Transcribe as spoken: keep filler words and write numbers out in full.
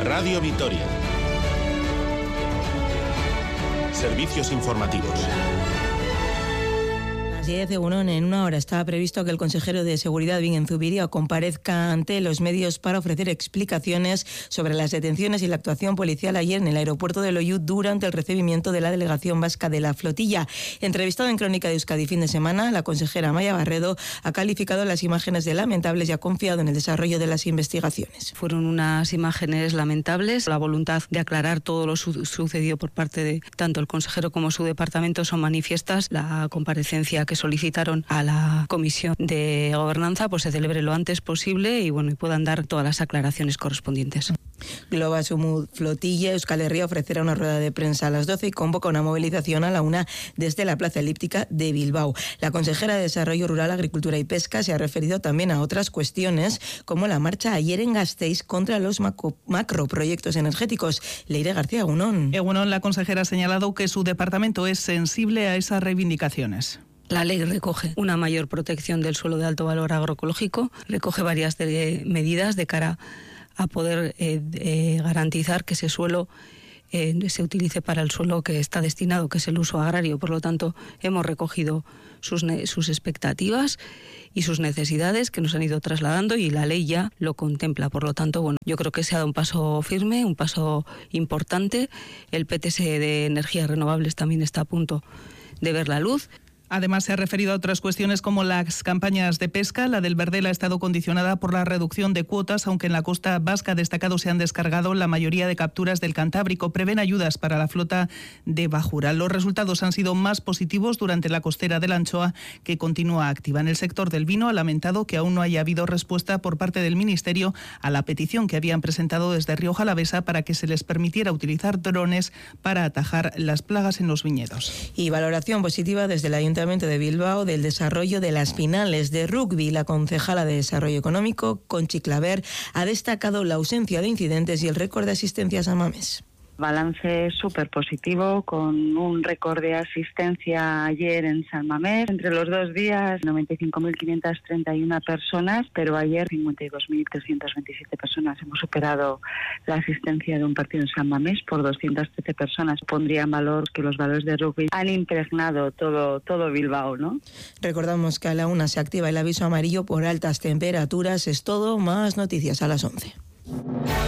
Radio Vitoria. Servicios informativos. diez de Unón, en una hora estaba previsto que el consejero de Seguridad, Bingen Zubiria, comparezca ante los medios para ofrecer explicaciones sobre las detenciones y la actuación policial ayer en el aeropuerto de Loiu durante el recibimiento de la delegación vasca de la flotilla. Entrevistado en Crónica de Euskadi fin de semana, la consejera Amaia Barredo ha calificado las imágenes de lamentables y ha confiado en el desarrollo de las investigaciones. Fueron unas imágenes lamentables. La voluntad de aclarar todo lo su- sucedido por parte de tanto el consejero como su departamento son manifiestas. La comparecencia que solicitaron a la Comisión de Gobernanza pues se celebre lo antes posible y bueno y puedan dar todas las aclaraciones correspondientes. Globa Sumud Flotilla Euskal Herria ofrecerá una rueda de prensa a las doce y convoca una movilización a la una desde la Plaza Elíptica de Bilbao. La consejera de Desarrollo Rural, Agricultura y Pesca se ha referido también a otras cuestiones como la marcha ayer en Gasteiz contra los macro, macroproyectos energéticos. Leire García Egunon. Egunon, la consejera ha señalado que su departamento es sensible a esas reivindicaciones. La ley recoge una mayor protección del suelo de alto valor agroecológico, recoge varias de, medidas de cara a poder eh, eh, garantizar que ese suelo eh, se utilice para el suelo que está destinado, que es el uso agrario. Por lo tanto, hemos recogido sus, sus expectativas y sus necesidades que nos han ido trasladando y la ley ya lo contempla. Por lo tanto, bueno, yo creo que se ha dado un paso firme, un paso importante. El P T S de energías renovables también está a punto de ver la luz. Además, se ha referido a otras cuestiones como las campañas de pesca. La del verdel ha estado condicionada por la reducción de cuotas, aunque en la costa vasca destacado se han descargado la mayoría de capturas del Cantábrico. Prevén ayudas para la flota de bajura. Los resultados han sido más positivos durante la costera de la anchoa, que continúa activa. En el sector del vino ha lamentado que aún no haya habido respuesta por parte del Ministerio a la petición que habían presentado desde Rioja Alavesa para que se les permitiera utilizar drones para atajar las plagas en los viñedos. Y valoración positiva desde el Ayuntamiento de Bilbao del desarrollo de las finales de rugby. La concejala de Desarrollo Económico, Conchi Claver, ha destacado la ausencia de incidentes y el récord de asistencias a Mamés. Balance súper positivo, con un récord de asistencia ayer en San Mamés. Entre los dos días, noventa y cinco mil quinientas treinta y una personas, pero ayer cincuenta y dos mil trescientas veintisiete personas. Hemos superado la asistencia de un partido en San Mamés por doscientas trece personas. Pondría en valor que los valores de rugby han impregnado todo, todo Bilbao, ¿no? Recordamos que a la una se activa el aviso amarillo por altas temperaturas. Es todo, más noticias a las once.